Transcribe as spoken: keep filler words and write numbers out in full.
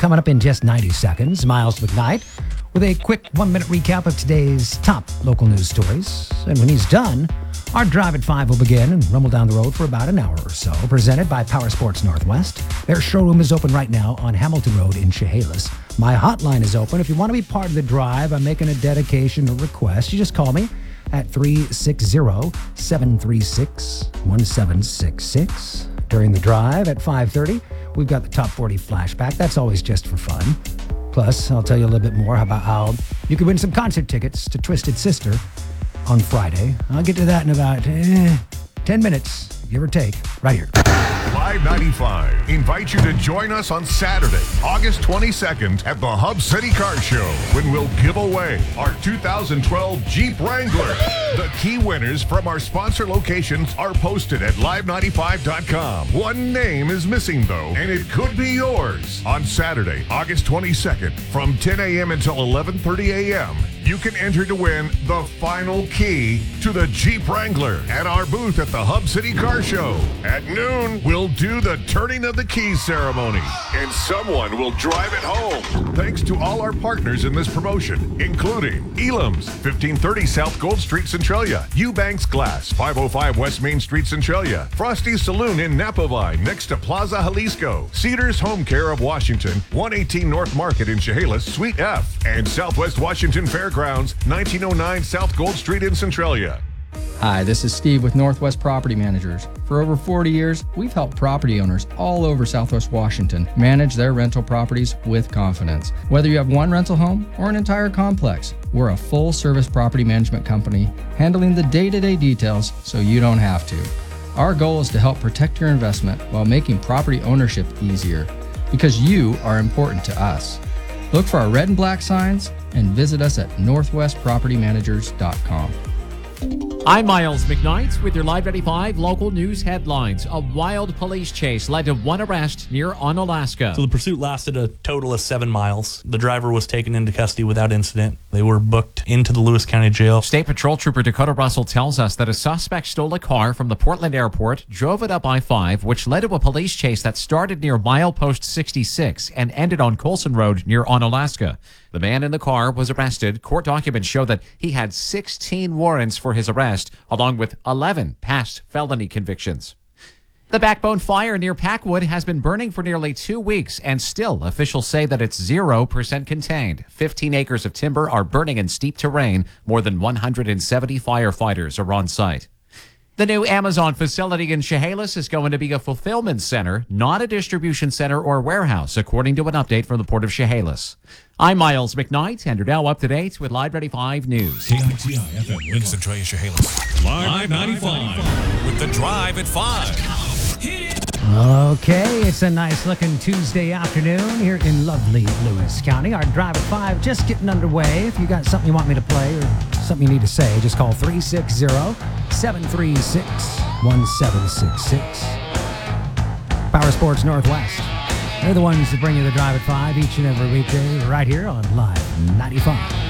Coming up in just ninety seconds, Miles McKnight with a quick one-minute recap of today's top local news stories. And when he's done, our Drive at five will begin and rumble down the road for about an hour or so. Presented by Power Sports Northwest. Their showroom is open right now on Hamilton Road in Chehalis. My hotline is open. If you want to be part of the drive, I'm making a dedication or request. You just call me at three six zero, seven three six, one seven six six. During the drive at five thirty, we've got the Top forty Flashback. That's always just for fun. Plus, I'll tell you a little bit more about how you can win some concert tickets to Twisted Sister on Friday. I'll get to that in about eh, ten minutes, give or take, right here. Live ninety-five invites you to join us on Saturday, August twenty-second at the Hub City Car Show when we'll give away our two thousand twelve Jeep Wrangler. The key winners from our sponsor locations are posted at live ninety-five dot com. One name is missing though, and it could be yours. On Saturday, August twenty-second from ten a.m. until eleven thirty a.m., you can enter to win the final key to the Jeep Wrangler at our booth at the Hub City Car Show. At noon, we'll do the turning of the keys ceremony, and someone will drive it home. Thanks to all our partners in this promotion, including Elam's, fifteen thirty South Gold Street, Centralia; Eubanks Glass, five oh five West Main Street, Centralia; Frosty's Saloon in Napovine, next to Plaza Jalisco; Cedars Home Care of Washington, one eighteen North Market in Chehalis, Suite F; and Southwest Washington Fairgrounds, nineteen oh nine South Gold Street in Centralia. Hi, this is Steve with Northwest Property Managers. For over forty years, we've helped property owners all over Southwest Washington manage their rental properties with confidence. Whether you have one rental home or an entire complex, we're a full-service property management company handling the day-to-day details so you don't have to. Our goal is to help protect your investment while making property ownership easier, because you are important to us. Look for our red and black signs and visit us at northwest property managers dot com. I'm Miles McKnight with your Live ninety-five local news headlines. A wild police chase led to one arrest near Onalaska. So the pursuit lasted a total of seven miles. The driver was taken into custody without incident. They were booked into the Lewis County Jail. State Patrol Trooper Dakota Russell tells us that a suspect stole a car from the Portland airport, drove it up I five, which led to a police chase that started near milepost sixty-six and ended on Colson Road near Onalaska. The man in the car was arrested. Court documents show that he had sixteen warrants for his arrest, along with eleven past felony convictions. The Backbone Fire near Packwood has been burning for nearly two weeks, and still officials say that it's zero percent contained. fifteen acres of timber are burning in steep terrain. More than one hundred seventy firefighters are on site. The new Amazon facility in Chehalis is going to be a fulfillment center, not a distribution center or warehouse, according to an update from the Port of Chehalis. I'm Miles McKnight, and you're now up to date with Live ninety-five News. K I T I F M in Centralia, Chehalis. Live ninety-five with the Drive at five. Okay, it's a nice-looking Tuesday afternoon here in lovely Lewis County. Our Drive at five just getting underway. If you got something you want me to play or something you need to say, just call three six zero, seven three six, one seven six six. Power Sports Northwest. They're the ones that bring you the Drive at five each and every weekday right here on Live ninety-five.